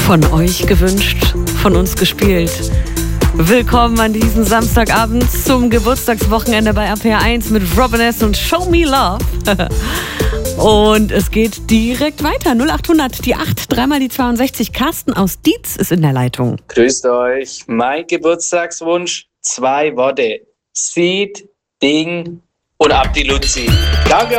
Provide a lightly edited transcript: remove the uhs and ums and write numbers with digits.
Von euch gewünscht, von uns gespielt. Willkommen an diesem Samstagabend zum Geburtstagswochenende bei RPR1 mit Robin S. und Show Me Love. Und es geht direkt weiter. 0800, die 8, dreimal die 62. Carsten aus Dietz ist in der Leitung. Grüßt euch. Mein Geburtstagswunsch, 2 Worte. Seed, Ding und ab die Luzi. Danke.